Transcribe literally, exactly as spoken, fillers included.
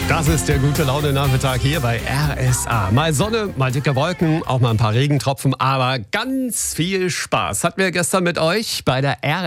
Das ist der gute Laune-Nachmittag hier bei R S A. Mal Sonne, mal dicke Wolken, auch mal ein paar Regentropfen, aber ganz viel Spaß hatten wir gestern mit euch bei der R